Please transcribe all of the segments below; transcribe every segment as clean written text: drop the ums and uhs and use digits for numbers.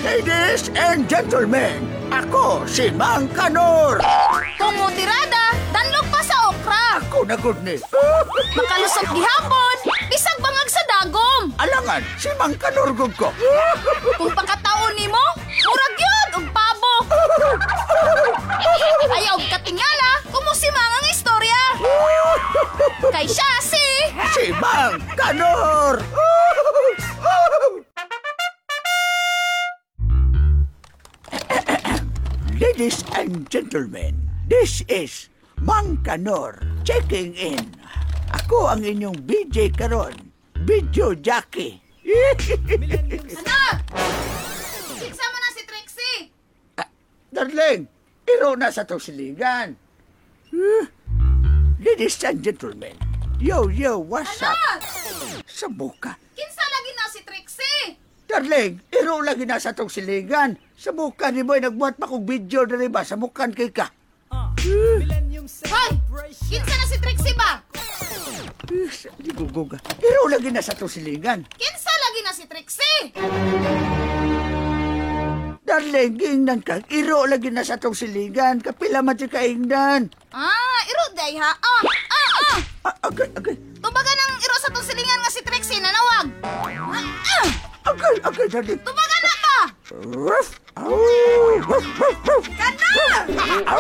Ladies and gentlemen, ako si Mang Kanor. Tumutirada, danlog pa sa okra. Ako na good ni. Makalusot gihapon, bisag bangag sa dagom. Alangan, si Mang Kanor gud ko. Kung pagkataon nimo, murag yun, og pabo. Ayaw katingala, kumusimang ang istorya. Kay siya Si Mang Kanor. Ladies and gentlemen, this is Mang Kanor checking in. Ako ang inyong BJ karon, Video Jockey. Anak! Siksa mo na si Trixie. Darling, iro na sa tosilingan. Ladies and gentlemen, yo, what's up? Anak! Sa buka. Kinsa lagi na si Trixie? Darling, iro lagi na sa tosilingan. Sa buka ni Boy, nagbuhat pa kong video na ba? Sa bukan kay ka. Hoy! Kinsa na si Trixie ba? Di guguga. Iro lagi na sa tosilingan. Kinsa lagi na si Trixie? Darling, ingnan ka. Iro lagi na sa tosilingan. Kapila man si kaingnan. Iro day ha. Agay. Tubagan ang iro sa tong silingan nga si Trixie nanawag. Agay, darling. Tubagan na pa! Ruff! Kana!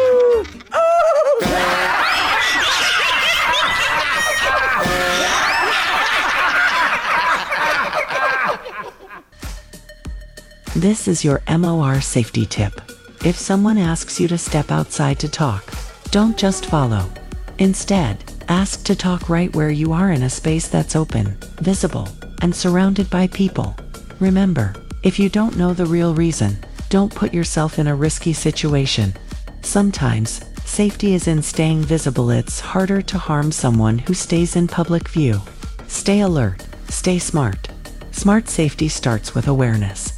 This is your MOR safety tip. If someone asks you to step outside to talk, don't just follow. Instead, ask to talk right where you are in a space that's open, visible, and surrounded by people. Remember, if you don't know the real reason, don't put yourself in a risky situation. Sometimes, safety is in staying visible. It's harder to harm someone who stays in public view. Stay alert, stay smart. Smart safety starts with awareness.